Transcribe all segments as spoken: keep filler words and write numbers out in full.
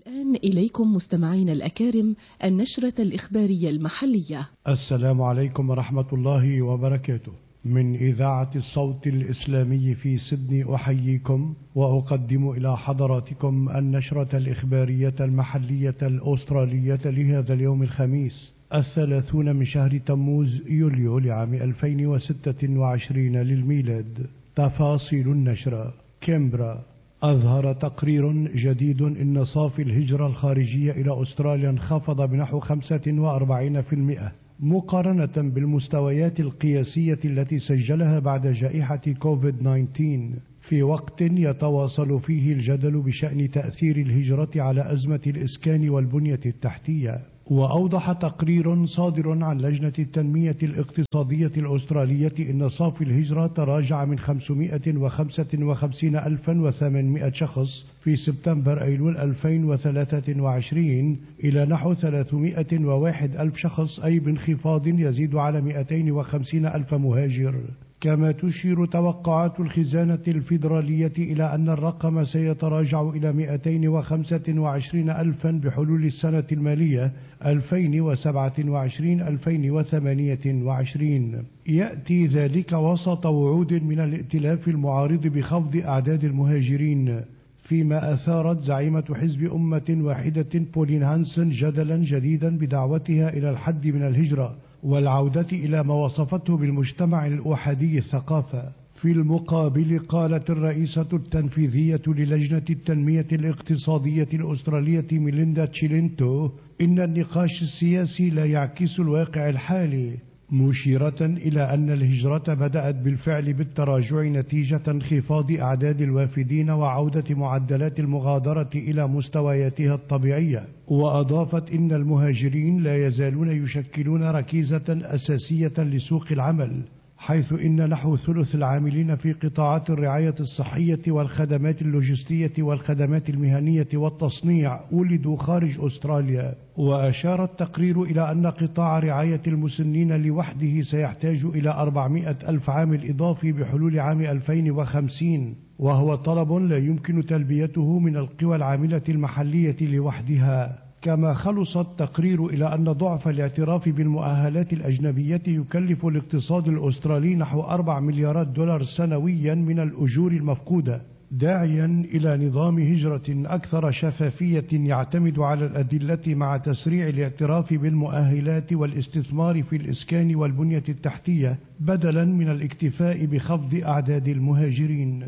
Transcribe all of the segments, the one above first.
والآن إليكم مستمعين الأكارم النشرة الإخبارية المحلية. السلام عليكم ورحمة الله وبركاته. من إذاعة الصوت الإسلامي في سيدني أحييكم وأقدم إلى حضراتكم النشرة الإخبارية المحلية الأسترالية لهذا اليوم الخميس الثلاثون من شهر تموز يوليو لعام ألفين وستة وعشرين للميلاد. تفاصيل النشرة. كامبرا. أظهر تقرير جديد أن صافي الهجرة الخارجية إلى أستراليا انخفض بنحو خمسة وأربعين بالمئة مقارنة بالمستويات القياسية التي سجلها بعد جائحة كوفيد تسعة عشر، في وقت يتواصل فيه الجدل بشأن تأثير الهجرة على أزمة الإسكان والبنية التحتية. وأوضح تقرير صادر عن لجنة التنمية الاقتصادية الأسترالية أن صافي الهجرة تراجع من خمسمائة وخمسة وخمسين ألفا وثمانمائة شخص في سبتمبر أيلول ألفين وثلاثة وعشرين إلى نحو ثلاثمائة وواحد ألف شخص، أي بانخفاض يزيد على مائتين وخمسين ألف مهاجر. كما تشير توقعات الخزانة الفيدرالية إلى أن الرقم سيتراجع إلى مائتين وخمسة وعشرين ألفا بحلول السنة المالية ألفين وسبعة وعشرين ألفين وثمانية وعشرين. يأتي ذلك وسط وعود من الائتلاف المعارض بخفض أعداد المهاجرين، فيما أثارت زعيمة حزب أمة واحدة بولين هانسن جدلا جديدا بدعوتها إلى الحد من الهجرة والعودة إلى ما وصفته بالمجتمع الأحادي الثقافة. في المقابل قالت الرئيسة التنفيذية للجنة التنمية الاقتصادية الأسترالية ميليندا تشيلينتو إن النقاش السياسي لا يعكس الواقع الحالي، مشيرة إلى أن الهجرة بدأت بالفعل بالتراجع نتيجة انخفاض أعداد الوافدين وعودة معدلات المغادرة إلى مستوياتها الطبيعية. وأضافت إن المهاجرين لا يزالون يشكلون ركيزة أساسية لسوق العمل، حيث إن نحو ثلث العاملين في قطاعات الرعاية الصحية والخدمات اللوجستية والخدمات المهنية والتصنيع ولدوا خارج أستراليا. وأشار التقرير إلى أن قطاع رعاية المسنين لوحده سيحتاج إلى أربعمائة ألف عامل إضافي بحلول عام ألفين وخمسين، وهو طلب لا يمكن تلبيته من القوى العاملة المحلية لوحدها. كما خلص التقرير إلى أن ضعف الاعتراف بالمؤهلات الأجنبية يكلف الاقتصاد الأسترالي نحو أربعة مليارات دولار سنويا من الأجور المفقودة، داعيا إلى نظام هجرة أكثر شفافية يعتمد على الأدلة مع تسريع الاعتراف بالمؤهلات والاستثمار في الإسكان والبنية التحتية بدلا من الاكتفاء بخفض أعداد المهاجرين.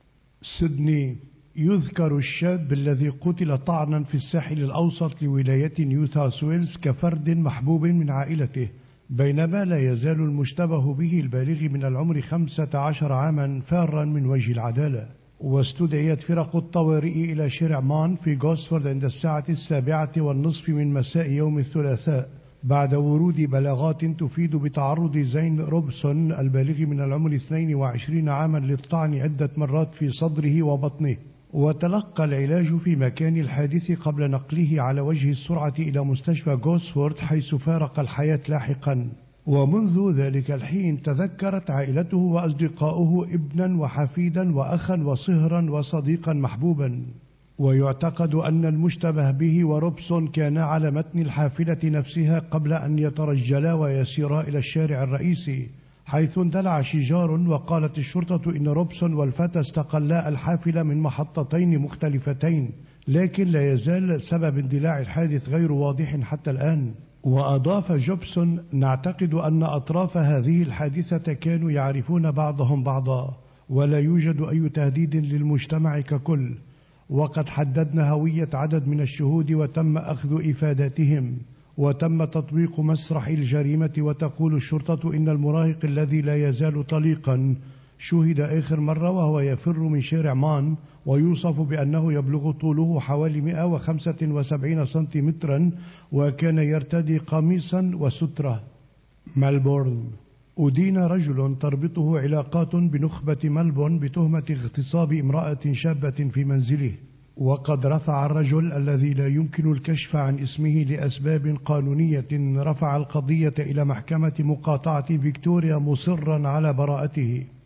سيدني. يذكر الشاب الذي قتل طعنا في الساحل الأوسط لولاية نيو ساوث ويلز كفرد محبوب من عائلته، بينما لا يزال المشتبه به البالغ من العمر خمسة عشر عاما فارا من وجه العدالة. واستدعيت فرق الطوارئ إلى شارع مان في غوسفورد عند الساعة السابعة والنصف من مساء يوم الثلاثاء بعد ورود بلاغات تفيد بتعرض زين روبسون البالغ من العمر اثنين وعشرين عاما للطعن عدة مرات في صدره وبطنه، وتلقى العلاج في مكان الحادث قبل نقله على وجه السرعة إلى مستشفى غوسفورد حيث فارق الحياة لاحقا. ومنذ ذلك الحين تذكرت عائلته وأصدقاؤه ابنا وحفيدا وأخا وصهرا وصديقا محبوبا. ويعتقد أن المشتبه به وروبسون كانا على متن الحافلة نفسها قبل أن يترجلا ويسيرا إلى الشارع الرئيسي، حيث اندلع شجار. وقالت الشرطة إن روبسون والفتى استقلا الحافلة من محطتين مختلفتين، لكن لا يزال سبب اندلاع الحادث غير واضح حتى الآن. وأضاف جوبسون: نعتقد أن أطراف هذه الحادثة كانوا يعرفون بعضهم بعضا، ولا يوجد أي تهديد للمجتمع ككل، وقد حددنا هوية عدد من الشهود وتم أخذ إفاداتهم، وتم تطبيق مسرح الجريمة. وتقول الشرطة إن المراهق الذي لا يزال طليقا شهد آخر مرة وهو يفر من شارع مان، ويوصف بأنه يبلغ طوله حوالي مئة وخمسة وسبعين سنتيمترا، وكان يرتدي قميصا وسترة. ملبورن. أدين رجل تربطه علاقات بنخبة ملبورن بتهمة اغتصاب امرأة شابة في منزله، وقد رفع الرجل الذي لا يمكن الكشف عن اسمه لأسباب قانونية رفع القضية إلى محكمة مقاطعة فيكتوريا مصرا على براءته.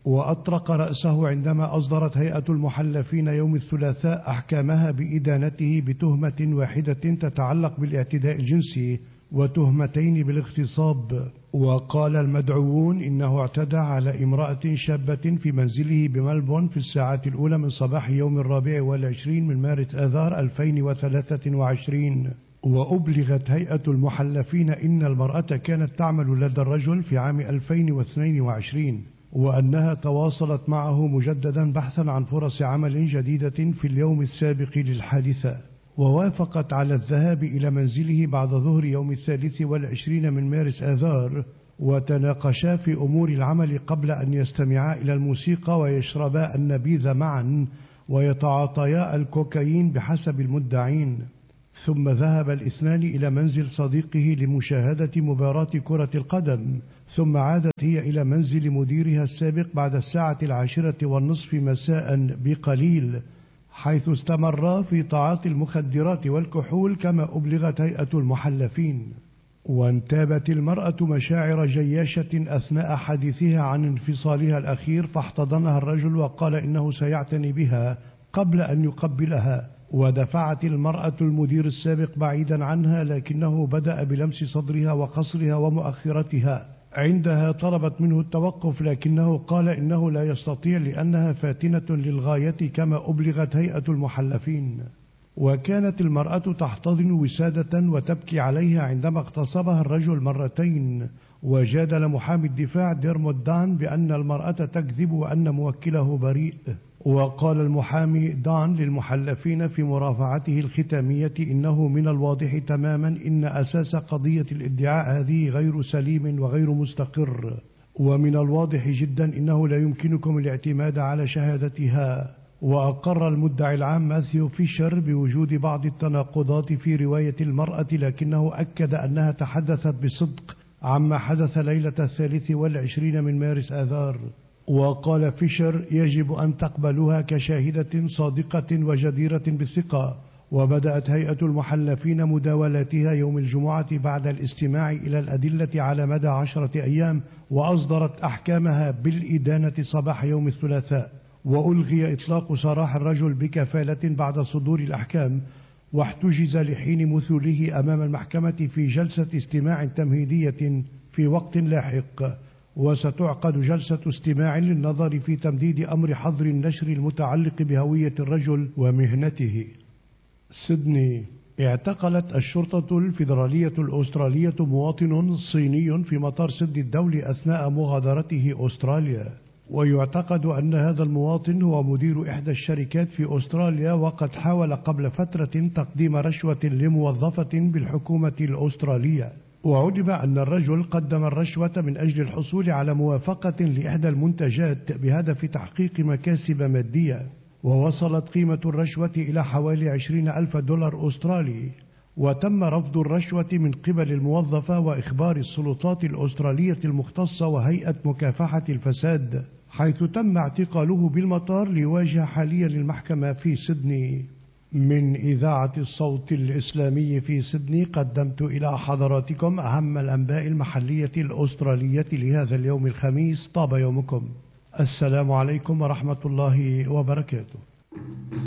وأطرق رأسه عندما أصدرت هيئة المحلفين يوم الثلاثاء أحكامها بإدانته بتهمة واحدة تتعلق بالاعتداء الجنسي وتهمتين بالاغتصاب. وقال المدعوون إنه اعتدى على امرأة شابة في منزله بملبون في الساعات الأولى من صباح يوم الرابع والعشرين من مارس آذار ألفين وثلاثة وعشرين. وأبلغت هيئة المحلفين إن المرأة كانت تعمل لدى الرجل في عام ألفين واثنين وعشرين، وأنها تواصلت معه مجددا بحثا عن فرص عمل جديدة في اليوم السابق للحادثة، ووافقت على الذهاب إلى منزله بعد ظهر يوم الثالث والعشرين من مارس آذار، وتناقشا في أمور العمل قبل أن يستمعا إلى الموسيقى ويشربا النبيذ معا ويتعاطيا الكوكايين بحسب المدعين. ثم ذهب الاثنان إلى منزل صديقه لمشاهدة مباراة كرة القدم، ثم عادت هي إلى منزل مديرها السابق بعد الساعة العاشرة والنصف مساء بقليل، حيث استمرا في تعاطي المخدرات والكحول كما أبلغت هيئة المحلفين. وانتابت المرأة مشاعر جياشة أثناء حديثها عن انفصالها الأخير، فاحتضنها الرجل وقال إنه سيعتني بها قبل أن يقبلها، ودفعت المرأة المدير السابق بعيدا عنها، لكنه بدأ بلمس صدرها وقصرها ومؤخرتها. عندها طلبت منه التوقف، لكنه قال إنه لا يستطيع لأنها فاتنة للغاية كما أبلغت هيئة المحلفين. وكانت المرأة تحتضن وسادة وتبكي عليها عندما اغتصبها الرجل مرتين. وجادل محامي الدفاع ديرموت دان بأن المرأة تكذب وأن موكله بريء. وقال المحامي دان للمحلفين في مرافعته الختامية إنه من الواضح تماما إن أساس قضية الادعاء هذه غير سليم وغير مستقر، ومن الواضح جدا إنه لا يمكنكم الاعتماد على شهادتها. وأقر المدعي العام ماثيو فيشر بوجود بعض التناقضات في رواية المرأة، لكنه أكد أنها تحدثت بصدق عما حدث ليلة الثالث والعشرين من مارس آذار. وقال فيشر يجب أن تقبلوها كشاهدة صادقة وجديرة بالثقة. وبدأت هيئة المحلفين مداولاتها يوم الجمعة بعد الاستماع إلى الأدلة على مدى عشرة أيام، وأصدرت أحكامها بالإدانة صباح يوم الثلاثاء. وألغي إطلاق سراح الرجل بكفالة بعد صدور الأحكام، واحتجز لحين مثوله أمام المحكمة في جلسة استماع تمهيدية في وقت لاحق. وستعقد جلسة استماع للنظر في تمديد أمر حظر النشر المتعلق بهوية الرجل ومهنته. سيدني. اعتقلت الشرطة الفيدرالية الأسترالية مواطن صيني في مطار سيدني الدولي أثناء مغادرته أستراليا. ويعتقد أن هذا المواطن هو مدير إحدى الشركات في أستراليا، وقد حاول قبل فترة تقديم رشوة لموظفة بالحكومة الأسترالية. وعلم أن الرجل قدم الرشوة من أجل الحصول على موافقة لإحدى المنتجات بهدف تحقيق مكاسب مادية، ووصلت قيمة الرشوة إلى حوالي عشرين ألف دولار أسترالي. وتم رفض الرشوة من قبل الموظفة وإخبار السلطات الأسترالية المختصة وهيئة مكافحة الفساد، حيث تم اعتقاله بالمطار ليواجه حاليا المحكمة في سيدني. من إذاعة الصوت الإسلامي في سيدني قدمت إلى حضراتكم أهم الأنباء المحلية الأسترالية لهذا اليوم الخميس. طاب يومكم. السلام عليكم ورحمة الله وبركاته.